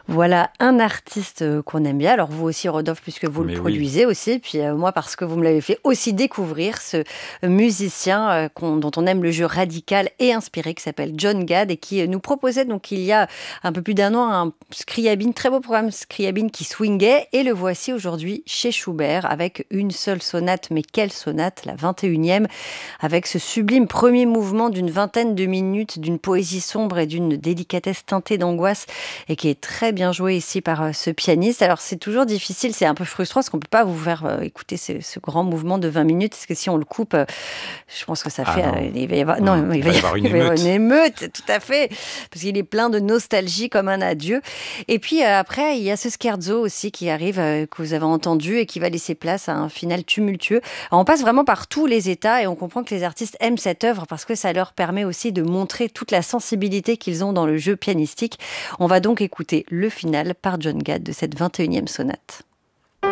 Voilà un artiste qu'on aime bien. Alors vous aussi Rodolphe puisque vous le Mais oui. produisez aussi, puis moi parce que vous me l'avez fait aussi découvrir ce musicien dont on aime le jeu radical et inspiré qui s'appelle John Gad et qui nous proposait donc il y a un peu plus d'un an un Scriabine, très beau programme Scriabine qui swingait et le voici aujourd'hui chez Schubert avec une seule sonate, mais quelle sonate, la 21e, avec ce sublime premier mouvement d'une vingtaine de minutes, d'une poésie sombre et d'une délicatesse teintée d'angoisse et qui est très bien joué ici par ce pianiste. Alors c'est toujours difficile, c'est un peu frustrant parce qu'on ne peut pas vous faire écouter ce grand mouvement de 20 minutes parce que si on le coupe, je pense que ça Ah fait... non. il va y avoir, non, Il va y avoir une il va y avoir une émeute. émeute, tout à fait, parce qu'il est plein de nostalgie comme un adieu. Et puis après, il y a ce scherzo aussi qui arrive, que vous avez entendu et qui va laisser place à un final tumultueux. Alors, on passe vraiment par tous les états et on comprend que les artistes aiment cette œuvre parce que ça leur permet aussi de montrer toute la sensibilité qu'ils ont dans le jeu pianistique. On va donc écouter le final par John Gad de cette 21e sonate.